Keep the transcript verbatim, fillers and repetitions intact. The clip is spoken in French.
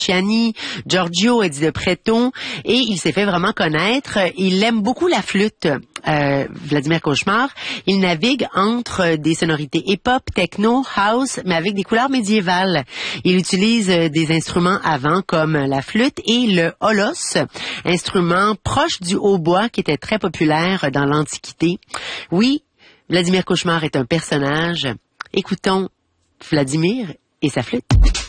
Chiani, Giorgio Eddie de Pretto, et il s'est fait vraiment connaître. Il aime beaucoup la flûte, euh, Vladimir Cauchemar. Il navigue entre des sonorités hip-hop, techno, house, mais avec des couleurs médiévales. Il utilise des instruments à vent comme la flûte et le holos, instrument proche du hautbois qui était très populaire dans l'Antiquité. Oui, Vladimir Cauchemar est un personnage. Écoutons Vladimir et sa flûte.